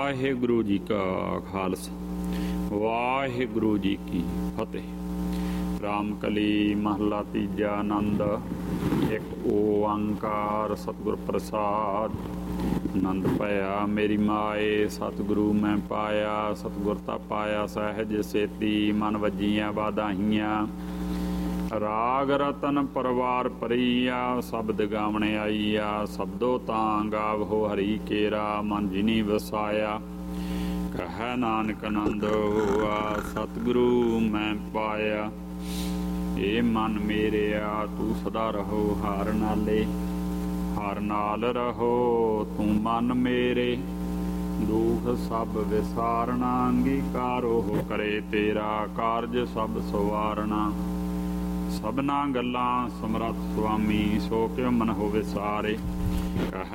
ਵਾਹਿਗੁਰੂ ਜੀ ਕਾ ਖਾਲਸਾ ਵਾਹਿਗੁਰੂ ਜੀ ਕੀ ਫਤਿਹ। ਰਾਮਕਲੀ ਮਹਲਾ ਤੀਜਾ। ਆਨੰਦ ਇੱਕ ਓੰਕਾਰ ਸਤਿਗੁਰ ਪ੍ਰਸਾਦ। ਆਨੰਦ ਭਇਆ ਮੇਰੀ ਮਾਏ ਸਤਿਗੁਰੂ ਮੈਂ ਪਾਇਆ। ਸਤਿਗੁਰ ਤਾਂ ਪਾਇਆ ਸਹਿਜ ਸੇਤੀ ਮਨ ਵੱਜੀਆਂ ਵਾਧਾਈਆਂ। ਰਾਗ ਰਤਨ ਪਰਵਾਰ ਪਰੀਆ ਸ਼ਬਦ ਗਾਵਣ ਆਈਆ। ਸ਼ਬਦੋ ਤਾਂ ਗਾਵੋ ਹਰੀ ਕੇਰਾ ਮਨ ਜਿਨੀ ਵਸਾਇਆ। ਕਹੈ ਨਾਨਕ ਆਨੰਦ ਹੋਆ ਸਤਿਗੁਰੂ ਮੈਂ ਪਾਇਆ। ਏ ਮਨ ਮੇਰਿਆ ਤੂੰ ਸਦਾ ਰਹੋ ਹਾਰ ਨਾਲੇ। ਹਾਰ ਨਾਲ ਰਹੋ ਤੂੰ ਮਨ ਮੇਰੇ। ਦੁਖ ਸਭ ਵਿਸਾਰਨਾ ਅੰਗੀਕਾਰੋ ਕਰੇ ਤੇਰਾ ਕਾਰਜ ਸਭ ਸਵਾਰਨਾ। ਸਭਨਾ ਗੱਲਾਂ ਸਮਰੱਥ ਸੁਆਮੀ ਸੋ ਕਿਉ ਮਨ ਹੋਵੇ ਸਾਰੇ। ਕਹੈ